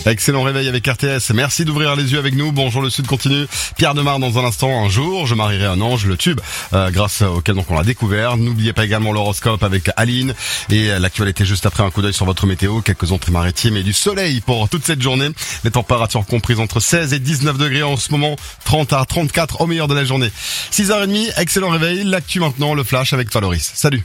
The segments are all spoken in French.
Excellent réveil avec RTS. Merci d'ouvrir les yeux avec nous. Bonjour, le Sud continue. Pierre Demar dans un instant. Un jour, je marierai un ange, le tube, grâce auquel donc on l'a découvert. N'oubliez pas également l'horoscope avec Aline et l'actualité juste après. Un coup d'œil sur votre météo, quelques entrées maritimes et du soleil pour toute cette journée. Les températures comprises entre 16 et 19 degrés en ce moment, 30 à 34 au meilleur de la journée. 6h30, excellent réveil. L'actu maintenant, le flash avec toi Loris. Salut.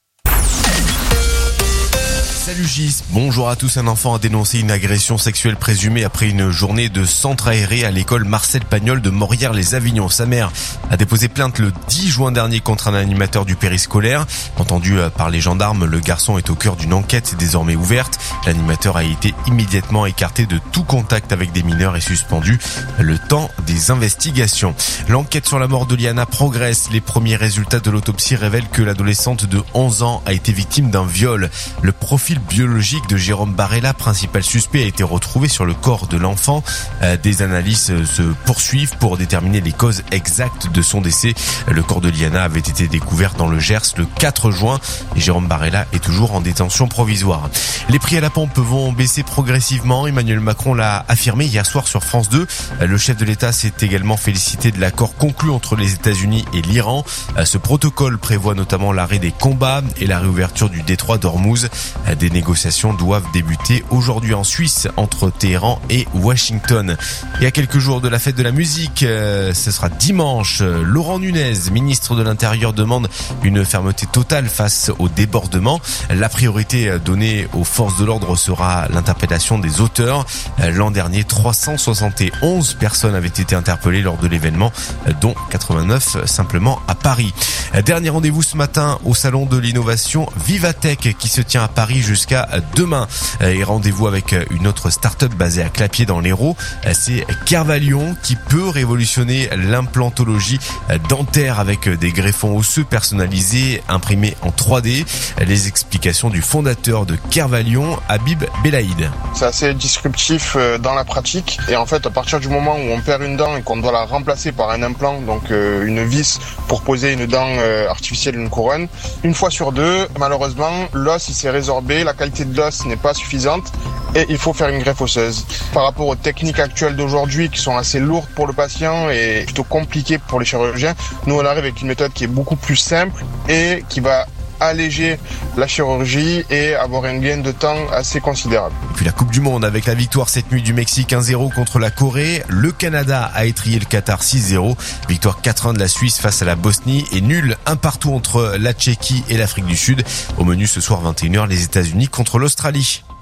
Salut Gis, bonjour à tous. Un enfant a dénoncé une agression sexuelle présumée après une journée de centre aéré à l'école Marcel Pagnol de Morières-les-Avignon. Sa mère a déposé plainte le 10 juin dernier contre un animateur du périscolaire. Entendu par les gendarmes, le garçon est au cœur d'une enquête désormais ouverte. L'animateur a été immédiatement écarté de tout contact avec des mineurs et suspendu le temps des investigations. L'enquête sur la mort de Liana progresse. Les premiers résultats de l'autopsie révèlent que l'adolescente de 11 ans a été victime d'un viol. Le profil biologique de Jérôme Barella, principal suspect, a été retrouvé sur le corps de l'enfant. Des analyses se poursuivent pour déterminer les causes exactes de son décès. Le corps de Liana avait été découvert dans le Gers le 4 juin et Jérôme Barella est toujours en détention provisoire. Les prix à la pompe vont baisser progressivement. Emmanuel Macron l'a affirmé hier soir sur France 2. Le chef de l'État s'est également félicité de l'accord conclu entre les États-Unis et l'Iran. Ce protocole prévoit notamment l'arrêt des combats et la réouverture du détroit d'Ormuz. Des négociations doivent débuter aujourd'hui en Suisse entre Téhéran et Washington. Et à quelques jours de la fête de la musique, ce sera dimanche. Laurent Nunez, ministre de l'Intérieur, demande une fermeté totale face au débordement. La priorité donnée aux forces de l'ordre sera l'interpellation des auteurs. L'an dernier, 371 personnes avaient été interpellées lors de l'événement, dont 89 simplement à Paris. Dernier rendez-vous ce matin au salon de l'innovation Vivatech qui se tient à Paris jusqu'à demain. Et rendez-vous avec une autre start-up basée à Clapier dans l'Hérault. C'est Kervalion qui peut révolutionner l'implantologie dentaire avec des greffons osseux personnalisés imprimés en 3D. Les explications du fondateur de Kervalion, Habib Belaïd. C'est assez disruptif dans la pratique et en fait à partir du moment où on perd une dent et qu'on doit la remplacer par un implant, donc une vis pour poser une dent artificielle, une couronne, une fois sur deux, malheureusement l'os il s'est résorbé, la qualité de l'os n'est pas suffisante et il faut faire une greffe osseuse. Par rapport aux techniques actuelles d'aujourd'hui qui sont assez lourdes pour le patient et plutôt compliquées pour les chirurgiens, nous on arrive avec une méthode qui est beaucoup plus simple et qui va alléger la chirurgie et avoir un gain de temps assez considérable. Et puis la Coupe du Monde avec la victoire cette nuit du Mexique 1-0 contre la Corée. Le Canada a étrillé le Qatar 6-0. Victoire 4-1 de la Suisse face à la Bosnie et nul 1-1 entre la Tchéquie et l'Afrique du Sud. Au menu ce soir 21h, les États-Unis contre l'Australie.